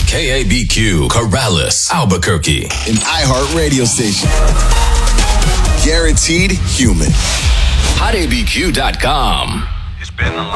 KABQ, Corrales, Albuquerque. An iHeart radio station. Guaranteed human. HotABQ.com. It's been a long